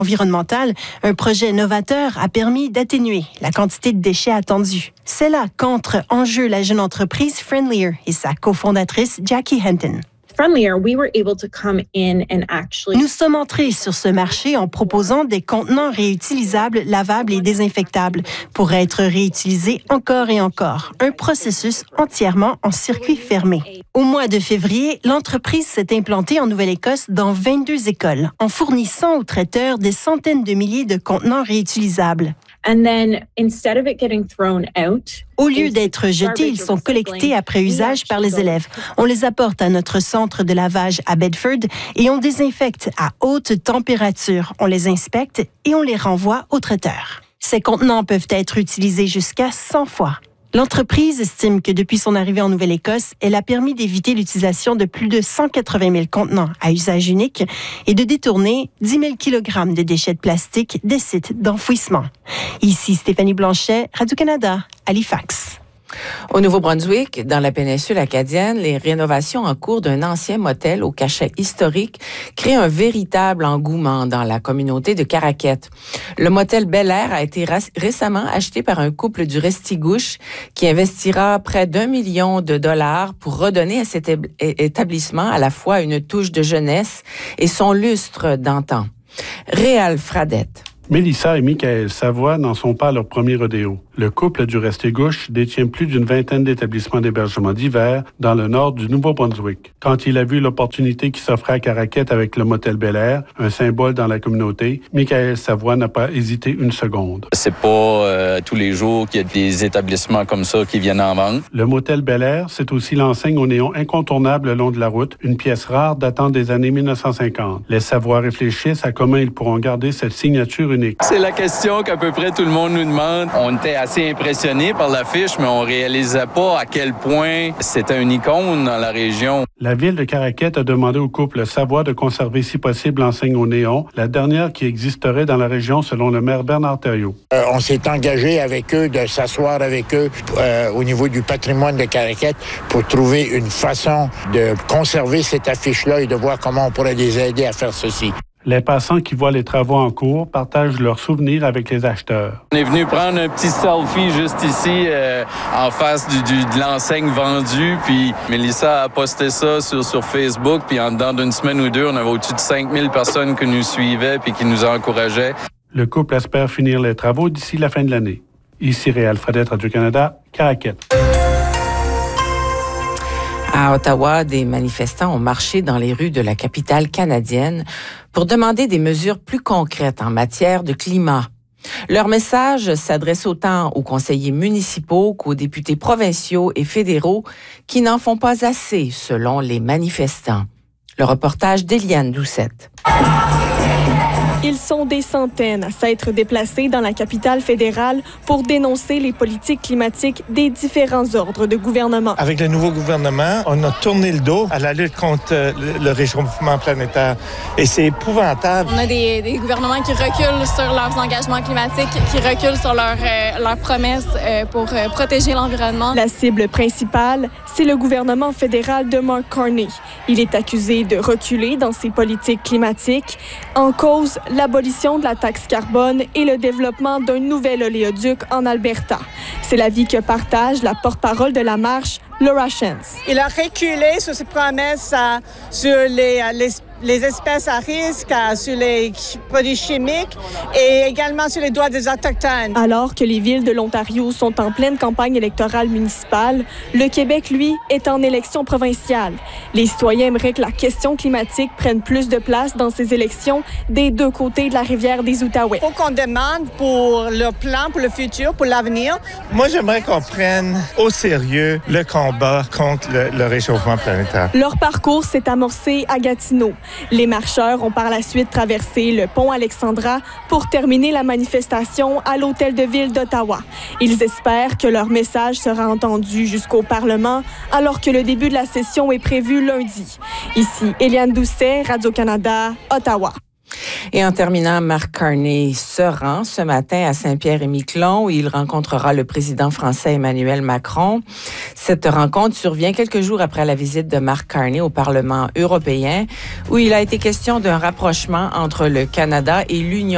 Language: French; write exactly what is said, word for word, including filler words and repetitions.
environnemental, un projet novateur a permis d'atténuer la quantité de déchets attendus. C'est là qu'entre en jeu la jeune entreprise Friendlier et sa cofondatrice Jackie Henton. Friendlier, we were able to come in and actually... Nous sommes entrés sur ce marché en proposant des contenants réutilisables, lavables et désinfectables pour être réutilisés encore et encore. Un processus entièrement en circuit fermé. Au mois de février, l'entreprise s'est implantée en Nouvelle-Écosse dans vingt-deux écoles, en fournissant aux traiteurs des centaines de milliers de contenants réutilisables. And then, instead of it getting thrown out, Au lieu d'être jetés, ils sont collectés après usage par les élèves. On les apporte à notre centre de lavage à Bedford et on désinfecte à haute température. On les inspecte et on les renvoie au traiteur. Ces contenants peuvent être utilisés jusqu'à cent fois. L'entreprise estime que depuis son arrivée en Nouvelle-Écosse, elle a permis d'éviter l'utilisation de plus de cent quatre-vingt mille contenants à usage unique et de détourner dix mille kilogrammes de déchets de plastique des sites d'enfouissement. Ici Stéphanie Blanchet, Radio-Canada, Halifax. Au Nouveau-Brunswick, dans la péninsule acadienne, les rénovations en cours d'un ancien motel au cachet historique créent un véritable engouement dans la communauté de Caraquette. Le motel Bel Air a été récemment acheté par un couple du Restigouche qui investira près d'un million de dollars pour redonner à cet établissement à la fois une touche de jeunesse et son lustre d'antan. Réal Fradette. Mélissa et Michael Savoie n'en sont pas à leur premier rodéo. Le couple du Restigouche détient plus d'une vingtaine d'établissements d'hébergement d'hiver dans le nord du Nouveau-Brunswick. Quand il a vu l'opportunité qui s'offrait à Caraquette avec le motel Bel Air, un symbole dans la communauté, Michael Savoie n'a pas hésité une seconde. C'est pas euh, tous les jours qu'il y a des établissements comme ça qui viennent en vente. Le motel Bel Air, c'est aussi l'enseigne au néon incontournable le long de la route, une pièce rare datant des années mille neuf cent cinquante. Les Savoie réfléchissent à comment ils pourront garder cette signature unique. C'est la question qu'à peu près tout le monde nous demande. On était assez impressionnés par l'affiche, mais on réalisait pas à quel point c'était une icône dans la région. La ville de Caraquette a demandé au couple Savoie de conserver si possible l'enseigne au néon, la dernière qui existerait dans la région selon le maire Bernard Thériault. Euh, on s'est engagé avec eux de s'asseoir avec eux euh, au niveau du patrimoine de Caraquette pour trouver une façon de conserver cette affiche-là et de voir comment on pourrait les aider à faire ceci. Les passants qui voient les travaux en cours partagent leurs souvenirs avec les acheteurs. On est venu prendre un petit selfie juste ici, euh, en face du, du, de l'enseigne vendue. Puis Mélissa a posté ça sur, sur Facebook. Puis en dedans d'une semaine ou deux, on avait au-dessus de cinq mille personnes qui nous suivaient puis qui nous encourageaient. Le couple espère finir les travaux d'ici la fin de l'année. Ici Réal Fradette, Radio-Canada, Caraquette. À Ottawa, des manifestants ont marché dans les rues de la capitale canadienne pour demander des mesures plus concrètes en matière de climat. Leur message s'adresse autant aux conseillers municipaux qu'aux députés provinciaux et fédéraux qui n'en font pas assez, selon les manifestants. Le reportage d'Éliane Doucette. Ils sont des centaines à s'être déplacés dans la capitale fédérale pour dénoncer les politiques climatiques des différents ordres de gouvernement. Avec le nouveau gouvernement, on a tourné le dos à la lutte contre le réchauffement planétaire. Et c'est épouvantable. On a des, des gouvernements qui reculent sur leurs engagements climatiques, qui reculent sur leurs, euh, leurs promesses euh, pour euh, protéger l'environnement. La cible principale, c'est le gouvernement fédéral de Mark Carney. Il est accusé de reculer dans ses politiques climatiques. En cause, l'abolition de la taxe carbone et le développement d'un nouvel oléoduc en Alberta. C'est l'avis que partage la porte-parole de la marche, Laura Shantz. Il a reculé sur ses promesses euh, sur les, les, les espèces à risque, euh, sur les produits chimiques et également sur les droits des Autochtones. Alors que les villes de l'Ontario sont en pleine campagne électorale municipale, le Québec, lui, est en élection provinciale. Les citoyens aimeraient que la question climatique prenne plus de place dans ces élections des deux côtés de la rivière des Outaouais. Il faut qu'on demande pour le plan, pour le futur, pour l'avenir. Moi, j'aimerais qu'on prenne au sérieux le combat contre le, le réchauffement planétaire. Leur parcours s'est amorcé à Gatineau. Les marcheurs ont par la suite traversé le pont Alexandra pour terminer la manifestation à l'hôtel de ville d'Ottawa. Ils espèrent que leur message sera entendu jusqu'au Parlement, alors que le début de la session est prévu lundi. Ici, Éliane Doucet, Radio-Canada, Ottawa. Et en terminant, Mark Carney se rend ce matin à Saint-Pierre-et-Miquelon où il rencontrera le président français Emmanuel Macron. Cette rencontre survient quelques jours après la visite de Mark Carney au Parlement européen où il a été question d'un rapprochement entre le Canada et l'Union